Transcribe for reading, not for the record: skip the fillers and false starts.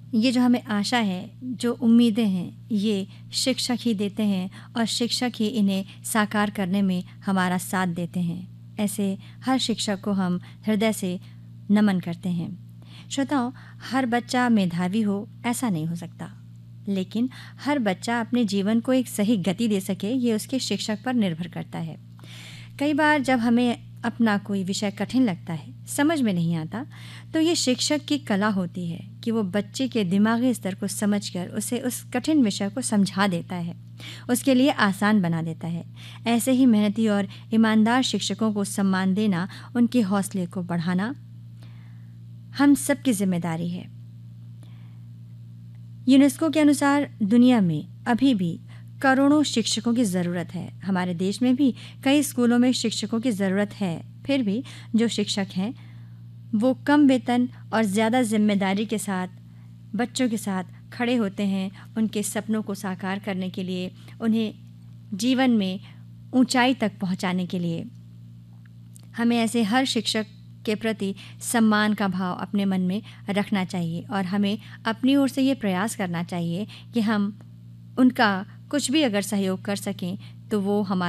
ये जो हमें आशा है, जो उम्मीदें हैं, ये शिक्षक ही देते हैं और शिक्षक ही इन्हें साकार करने में हमारा साथ देते हैं। ऐसे हर शिक्षक को हम हृदय से नमन करते हैं। श्रोताओं, हर बच्चा मेधावी हो ऐसा नहीं हो सकता, लेकिन हर बच्चा अपने जीवन को एक सही गति दे सके ये उसके शिक्षक पर निर्भर करता है। कई बार जब हमें अपना कोई विषय कठिन लगता है, समझ में नहीं आता, तो ये शिक्षक की कला होती है कि वो बच्चे के दिमागी स्तर को समझकर उसे उस कठिन विषय को समझा देता है, उसके लिए आसान बना देता है। ऐसे ही मेहनती और ईमानदार शिक्षकों को सम्मान देना, उनके हौसले को बढ़ाना हम सबकी जिम्मेदारी है। यूनेस्को के अनुसार दुनिया में अभी भी करोड़ों शिक्षकों की ज़रूरत है। हमारे देश में भी कई स्कूलों में शिक्षकों की ज़रूरत है। फिर भी जो शिक्षक हैं वो कम वेतन और ज़्यादा जिम्मेदारी के साथ बच्चों के साथ खड़े होते हैं, उनके सपनों को साकार करने के लिए, उन्हें जीवन में ऊंचाई तक पहुंचाने के लिए। हमें ऐसे हर शिक्षक के प्रति सम्मान का भाव अपने मन में रखना चाहिए और हमें अपनी ओर से ये प्रयास करना चाहिए कि हम उनका कुछ भी अगर सहयोग कर सकें तो वो हमारा